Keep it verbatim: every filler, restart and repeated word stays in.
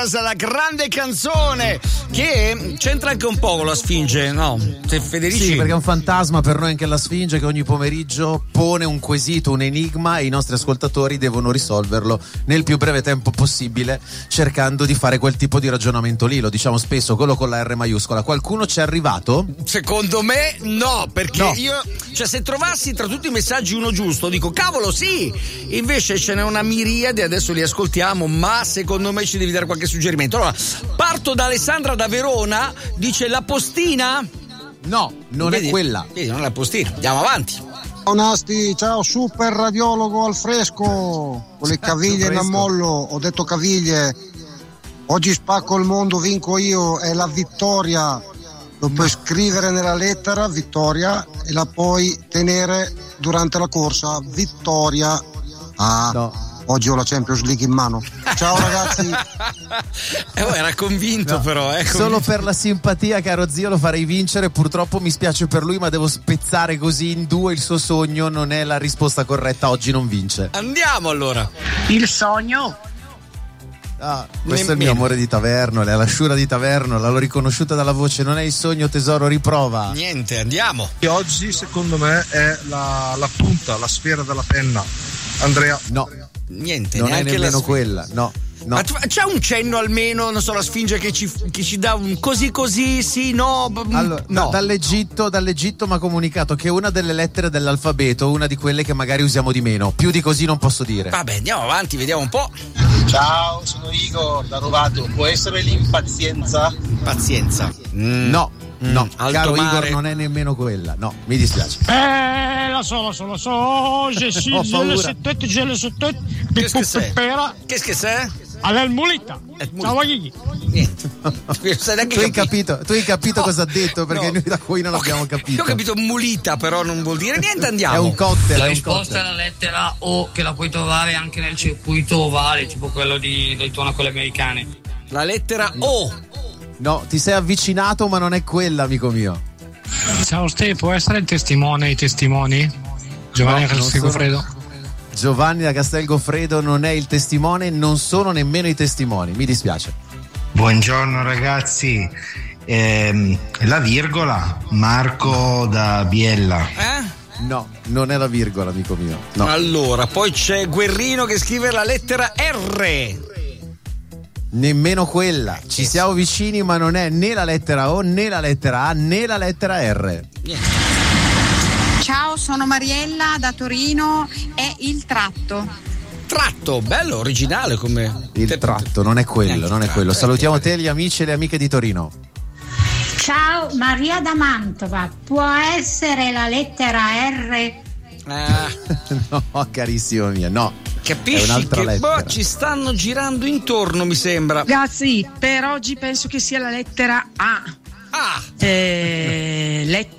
Stars, la grande canzone che c'entra anche un po' con la Sfinge, no? Se Federici... Sì, perché è un fantasma per noi anche la Sfinge, che ogni pomeriggio pone un quesito, un enigma, e i nostri ascoltatori devono risolverlo nel più breve tempo possibile, cercando di fare quel tipo di ragionamento lì. Lo diciamo spesso, quello con la R maiuscola. Qualcuno ci è arrivato? Secondo me no, perché no. io, cioè, se trovassi tra tutti i messaggi uno giusto, dico cavolo sì, invece ce n'è una miriade, adesso li ascoltiamo, ma secondo me ci devi dare qualche suggerimento. Allora, parto da Alessandra da Verona, dice la postina? No, non vedi? È quella. Vedi, non è la postina, andiamo avanti. Ciao Nasti, ciao super radiologo al fresco, con le caviglie in ammollo, ho detto caviglie, oggi spacco il mondo, vinco io, è la vittoria. Lo puoi scrivere nella lettera, vittoria, e la puoi tenere durante la corsa, vittoria. Ah, no. Oggi ho la Champions League in mano. Ciao ragazzi. eh, oh, era convinto, no. Però eh, convinto. Solo per la simpatia, caro zio, lo farei vincere. Purtroppo mi spiace per lui, ma devo spezzare così in due il suo sogno. Non è la risposta corretta, oggi non vince. Andiamo allora. Il sogno. Ah, questo Nemmeno. È il mio amore di Taverno, è la sciura di Taverno, l'ho riconosciuta dalla voce. Non è il sogno, tesoro, riprova. Niente, andiamo. E oggi secondo me è la, la punta, la sfera della penna. Andrea. No, niente, non è nemmeno la... quella, no. No. Ma c'è un cenno almeno, non so, la Sfinge che ci, che ci dà un così così, sì, no, allora, no. Dall'Egitto, dall'Egitto mi ha comunicato che una delle lettere dell'alfabeto, una di quelle che magari usiamo di meno. Più di così non posso dire. Vabbè, andiamo avanti, vediamo un po'. Ciao, sono Igor da Rovato. Può essere l'impazienza? Pazienza. Mm. No. No, mm, caro mare. Igor, non è nemmeno quella. No, mi dispiace. Eh, la so, la so, la so. Je suis le settette, je le settette. Che che Che che sei? Allora, mulita. Ciao, Gigi. Niente. Tu hai capito, tu hai capito no, cosa ha detto? Perché no. Noi da qui non okay. Abbiamo capito. Io ho capito mulita, però non vuol dire niente, andiamo. È un cocktail. La è risposta un cocktail. è la lettera O, che la puoi trovare anche nel circuito ovale, tipo quello di Daytona con le americane. La lettera O. No, ti sei avvicinato, ma non è quella, amico mio. Ciao Ste, può essere il testimone, i testimoni? Giovanni no, Castelgofredo. Sono... Giovanni da Castelgofredo non è il testimone, non sono nemmeno i testimoni, mi dispiace. Buongiorno ragazzi, ehm, la virgola, Marco da Biella. Eh? No, non è la virgola, amico mio. No. Allora, poi c'è Guerrino che scrive la lettera R. Nemmeno quella, ci yes. Siamo vicini, ma non è né la lettera O, né la lettera A, né la lettera R. Yeah. Ciao, sono Mariella da Torino, è il tratto. Tratto, bello, originale come... Il te... tratto, non è quello, non è quello. Salutiamo te, gli amici e le amiche di Torino. Ciao, Maria da Mantova, può essere la lettera R? Ah. No, carissimo mia, no. Capisci che boh, ci stanno girando intorno, mi sembra. Ragazzi, per oggi penso che sia la lettera A. Ah. Eh, lettera